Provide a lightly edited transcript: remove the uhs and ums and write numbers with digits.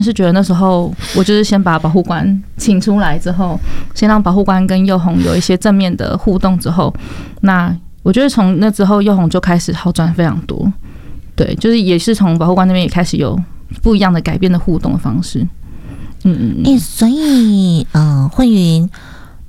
是觉得那时候我就是先把保护官请出来之后，先让保护官跟佑宏有一些正面的互动之后，那我觉得从那之后佑宏就开始好转非常多。对，就是也是从保护官那边也开始有不一样的改变的互动的方式。所以慧云